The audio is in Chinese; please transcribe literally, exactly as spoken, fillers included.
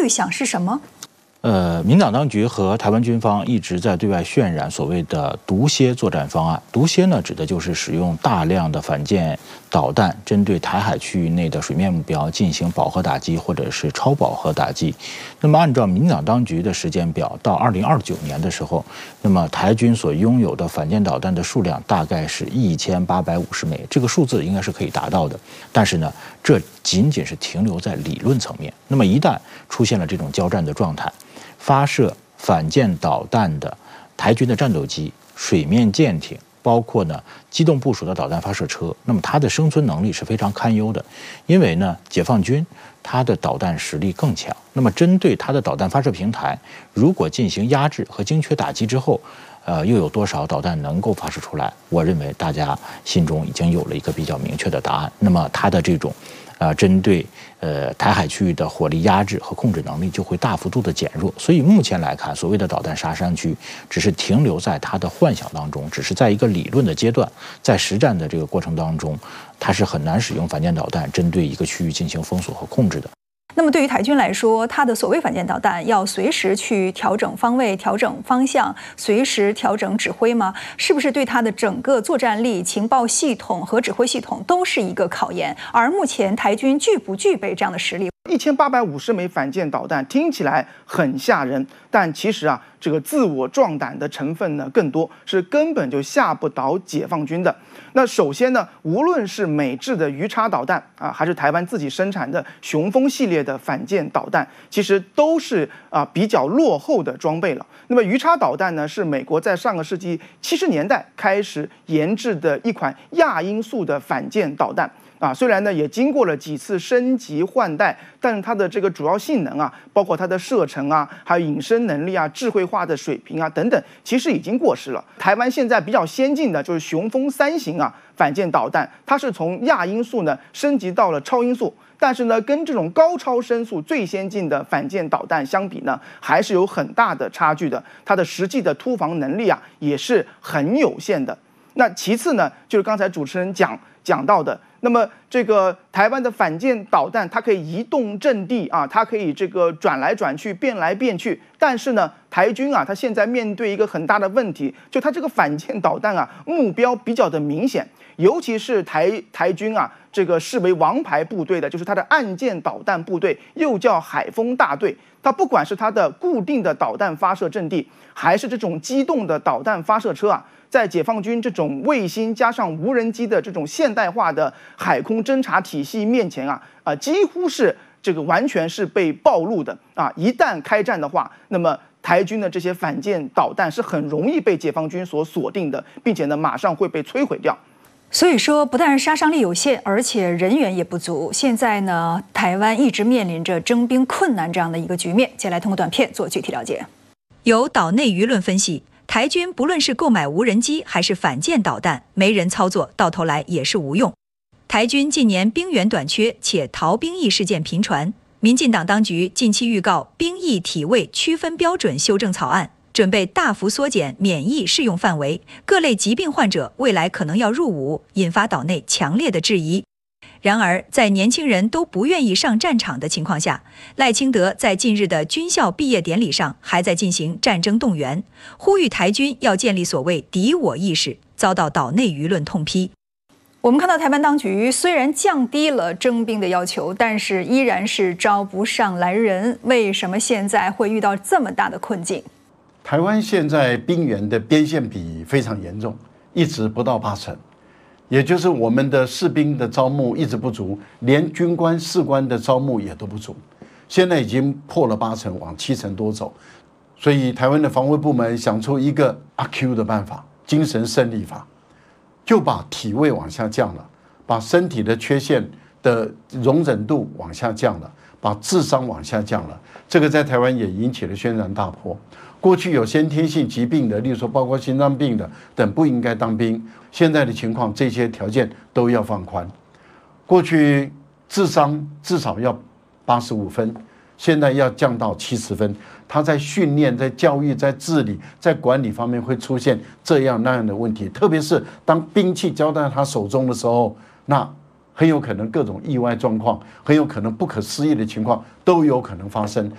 预想是什么？ 呃，民党当局和台湾军方一直在对外渲染所谓的“毒蝎”作战方案。毒蝎呢，指的就是使用大量的反舰导弹，针对台海区域内的水面目标进行饱和打击或者是超饱和打击。那么，按照民党当局的时间表，到二零二九年的时候，那么台军所拥有的反舰导弹的数量大概是一千八百五十枚，这个数字应该是可以达到的。但是呢，这仅仅是停留在理论层面。那么，一旦出现了这种交战的状态，发射反舰导弹的台军的战斗机、水面舰艇，包括呢机动部署的导弹发射车，那么它的生存能力是非常堪忧的。因为呢，解放军它的导弹实力更强，那么针对它的导弹发射平台，如果进行压制和精确打击之后，呃，又有多少导弹能够发射出来？我认为大家心中已经有了一个比较明确的答案。那么它的这种呃，针对呃台海区域的火力压制和控制能力就会大幅度的减弱，所以目前来看，所谓的导弹杀伤区只是停留在它的幻想当中，只是在一个理论的阶段，在实战的这个过程当中，它是很难使用反舰导弹针对一个区域进行封锁和控制的。 那么对于台军来说，它的所谓反舰导弹要随时去调整方位、调整方向、随时调整指挥吗？是不是对它的整个作战力、情报系统和指挥系统都是一个考验？而目前台军具不具备这样的实力？ 一千八百五十枚反舰导弹听起来很吓人，但其实啊，这个自我壮胆的成分呢更多，是根本就吓不倒解放军的。那首先呢，无论是美制的鱼叉导弹啊，还是台湾自己生产的雄风系列的反舰导弹，其实都是啊比较落后的装备了。那么鱼叉导弹呢，是美国在上个世纪七十年代开始研制的一款亚音速的反舰导弹。啊，虽然呢也经过了几次升级换代，但是它的这个主要性能啊，包括它的射程啊，还有隐身能力啊、智慧化的水平啊等等，其实已经过时了。台湾现在比较先进的就是雄风三型啊反舰导弹，它是从亚音速呢升级到了超音速，但是呢跟这种高超声速最先进的反舰导弹相比呢，还是有很大的差距的。它的实际的突防能力啊也是很有限的。那其次呢，就是刚才主持人讲讲到的。那么这个台湾的反舰导弹，它可以移动阵地啊，它可以这个转来转去、变来变去。但是呢，台军啊，它现在面对一个很大的问题，就它这个反舰导弹啊，目标比较的明显，尤其是台台军啊，这个视为王牌部队的，就是它的岸舰导弹部队，又叫海风大队。它不管是它的固定的导弹发射阵地，还是这种机动的导弹发射车啊。在解放军这种卫星加上无人机的这种现代化的海空侦察体系面前啊，啊，几乎是这个完全是被暴露的啊！一旦开战的话，那么台军的这些反舰导弹是很容易被解放军所锁定的，并且呢，马上会被摧毁掉。 所以说，不但杀伤力有限，而且人员也不足。现在呢，台湾一直面临着征兵困难这样的一个局面。接下来通过短片做具体了解。 由岛内舆论分析。台军不论是购买无人机还是反舰导弹，没人操作，到头来也是无用。台军近年兵源短缺，且逃兵役事件频传。民进党当局近期预告兵役体位区分标准修正草案，准备大幅缩减免役适用范围，各类疾病患者未来可能要入伍，引发岛内强烈的质疑。然而，在年轻人都不愿意上战场的情况下，赖清德在近日的军校毕业典礼上还在进行战争动员，呼吁台军要建立所谓敌我意识，遭到岛内舆论痛批。 我们看到台湾当局虽然降低了征兵的要求，但是依然是招不上来人。为什么现在会遇到这么大的困境？ 台湾现在兵员的边线比非常严重，一直不到八成。也就是我们的士兵的招募一直不足，连军官、士官的招募也都不足，现在已经破了八成，往七成多走。所以台湾的防卫部门想出一个阿 Q 的办法，精神胜利法，就把体位往下降了，把身体的缺陷的容忍度往下降了，把智商往下降了。这个在台湾也引起了轩然大波。过去有先天性疾病的，例如说包括心脏病的等，不应该当兵。现在的情况，这些条件都要放宽。过去智商至少要八十五分，现在要降到七十分。他在训练、在教育、在治理、在管理方面会出现这样那样的问题，特别是当兵器交在他手中的时候，那很有可能各种意外状况，很有可能不可思议的情况都有可能发生。